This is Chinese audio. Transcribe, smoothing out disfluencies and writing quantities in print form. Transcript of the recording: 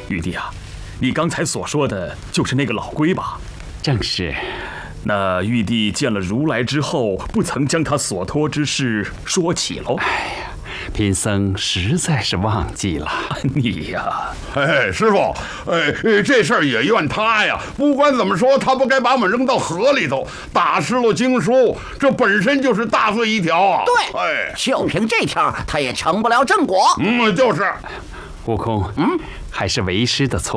玉帝啊，你刚才所说的就是那个老龟吧？ 正是。 那玉帝见了如来之后，不曾将他所托之事说起喽？ 哎呀，贫僧实在是忘记了。 你呀， 师傅，这事儿也怨他呀。不管怎么说，他不该把我们扔到河里头，打湿了经书，这本身就是大罪一条啊。 对，就凭这条，他也成不了正果。 就是。 悟空，还是为师的错。